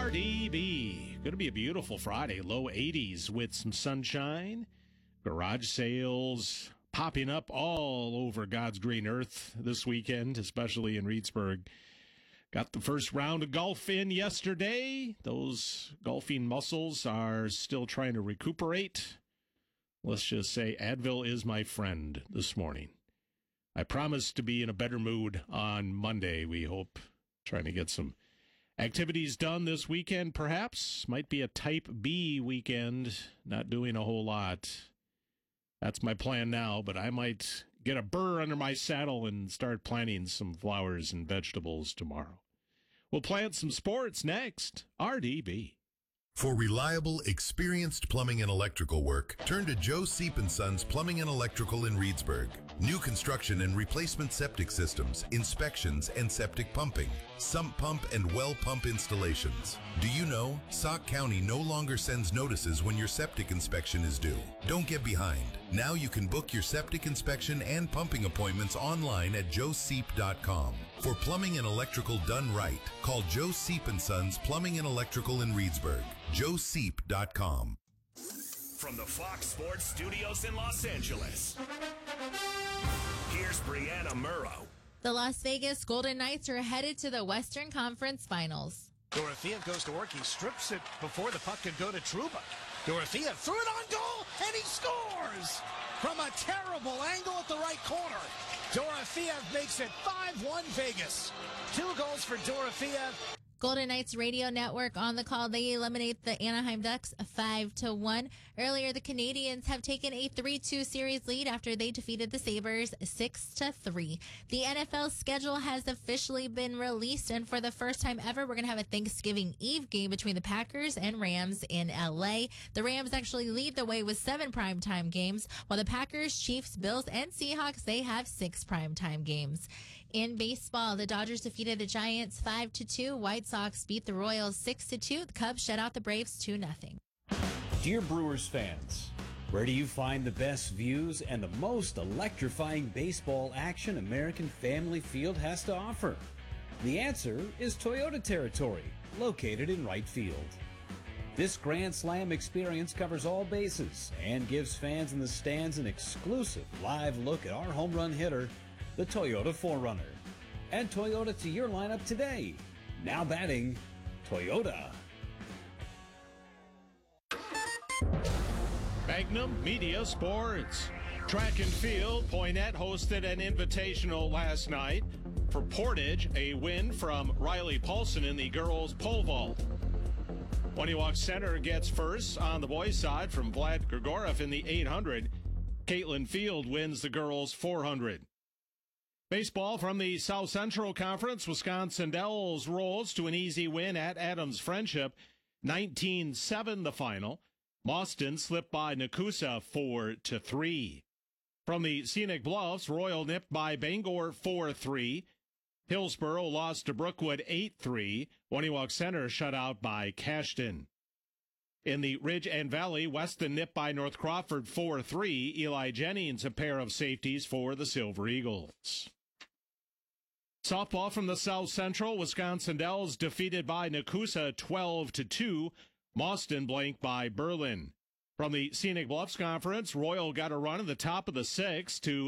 RDB. Going to be a beautiful Friday. Low 80s with some sunshine. Garage sales popping up all over God's green earth this weekend, especially in Reedsburg. Got the first round of golf in yesterday. Those golfing muscles are still trying to recuperate. Let's just say Advil is my friend this morning. I promise to be in a better mood on Monday, we hope. Trying to get some activities done this weekend, perhaps. Might be a Type B weekend, not doing a whole lot. That's my plan now, but I might get a burr under my saddle and start planting some flowers and vegetables tomorrow. We'll plant some sports next. RDB. For reliable, experienced plumbing and electrical work, turn to Joe Seep & Sons Plumbing and Electrical in Reedsburg. New construction and replacement septic systems, inspections, and septic pumping, sump pump and well pump installations. Do you know Sauk County no longer sends notices when your septic inspection is due? Don't get behind. Now you can book your septic inspection and pumping appointments online at joeseep.com. For plumbing and electrical done right, call Joe Seep & Sons Plumbing and Electrical in Reedsburg. joeseep.com. From the Fox Sports Studios in Los Angeles, here's Brianna Murrow. The Las Vegas Golden Knights are headed to the Western Conference Finals. Dorothea goes to work. He strips it before the puck can go to Trouba. Dorothea threw it on goal, and he scores! From a terrible angle at the right corner. Dorothea makes it 5-1 Vegas. 2 goals for Dorothea. Golden Knights Radio Network on the call. They eliminate the Anaheim Ducks 5-1. Earlier, the Canadiens have taken a 3-2 series lead after they defeated the Sabres 6-3. The NFL schedule has officially been released, and for the first time ever, we're going to have a Thanksgiving Eve game between the Packers and Rams in LA. The Rams actually lead the way with 7 primetime games, while the Packers, Chiefs, Bills, and Seahawks, they have 6 primetime games. In baseball, the Dodgers defeated the Giants 5-2. White Sox beat the Royals 6-2. The Cubs shut out the Braves 2-0. Dear Brewers fans, where do you find the best views and the most electrifying baseball action American Family Field has to offer? The answer is Toyota territory, located in right field. This Grand Slam experience covers all bases and gives fans in the stands an exclusive live look at our home run hitter, the Toyota 4Runner. Add Toyota to your lineup today. Now batting, Toyota. Magnum Media Sports. Track and field, Poynette hosted an invitational last night. For Portage, a win from Riley Paulson in the girls' pole vault. Waniwak Center gets first on the boys' side from Vlad Grigorov in the 800. Caitlin Field wins the girls' 400. Baseball from the South Central Conference. Wisconsin Dells rolls to an easy win at Adams Friendship. 19-7 the final. Boston slipped by Nakusa 4-3. From the Scenic Bluffs, Royal nipped by Bangor 4-3. Hillsboro lost to Brookwood 8-3. Waniwak Center shut out by Cashton. In the Ridge and Valley, Weston nipped by North Crawford 4-3. Eli Jennings a pair of safeties for the Silver Eagles. Softball from the South Central, Wisconsin Dells defeated by Nakusa 12-2. Boston blanked by Berlin. From the Scenic Bluffs Conference, Royal got a run at the top of the 6th to